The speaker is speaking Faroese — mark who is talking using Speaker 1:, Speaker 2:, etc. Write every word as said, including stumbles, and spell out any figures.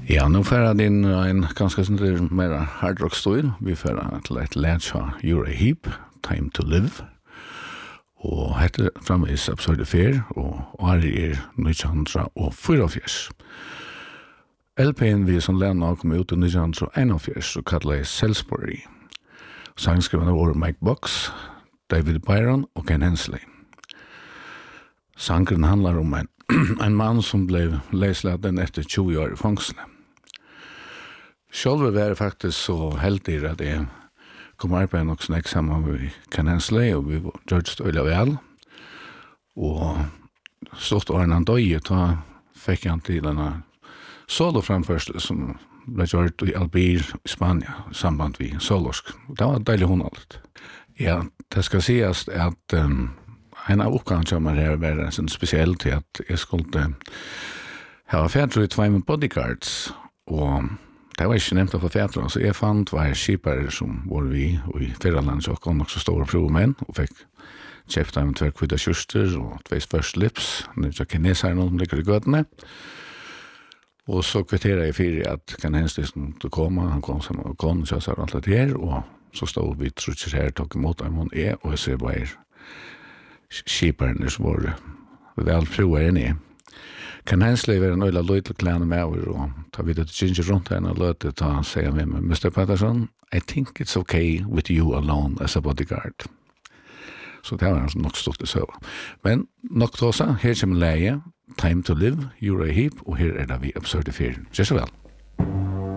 Speaker 1: Ja, nu får det in en ganska sån mer hard rock stil. Vi får till ett läge av Uriah Heep, Time to Live. Og heter framvis Absurde Fair, og her er nitton fyrtiofyra. L P'en vi som lærne kom ut i nitton einogfjørs, så kallet jeg Salisbury. Sangskriverne var Mike Box, David Byron og Ken Hensley. Sangren handler om en, en mann som ble løslaten etter tjue år i fangselet. Selv var jeg faktisk så heldig at jeg kom arbeid nok snakk sammen med Ken Hensley, og vi gjør det øyelig vel. Og stått og en døye, da fikk jeg til denne soloframførsel som ble gjort i Albir i Spania, i samband med solorsk. Det var deilig hundaligt. Ja, det skal sies at um, en av oppgaven kommer her var en spesiell til at jeg skulle ha fædre i tvei med bodyguards, og det var ikke nevnt å få fædre, så jeg fant hver skipere som var vi, og i Fyrrland så kom nok så store provmenn, og fikk kjøpt av en tverrkvidda kjørster, og tveis først lips, når jeg kineser noen som ligger i gøtene. Og så kvitterer jeg fyrir at Ken Hensley måtte komme, han kom sammen med kone, så jeg sa alt det her, og så stod vi trutser her, tok imot dem hun er, og jeg ser bare skiperne som var vel proer enn i. Ken Hensley var en øyla løytel klane med over, og ta vidt et ginger rundt henne og løte, ta sier med meg, mister Patterson, I think it's okay with you alone as a bodyguard. Så det var nok stort i søva. Men nok tåsa, her kommer leie, Time to Live, Uriah Heep, og her er det vi Absurde Fair. Gjør så vel.